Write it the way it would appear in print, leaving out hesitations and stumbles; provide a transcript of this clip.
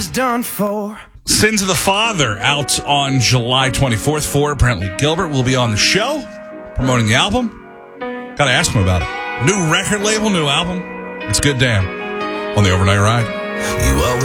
done for. Sins of the Father out on July 24th for apparently Gilbert will be on the show promoting the album. Got to ask him about it. New record label, new album. It's good damn on the Overnight Ride. You always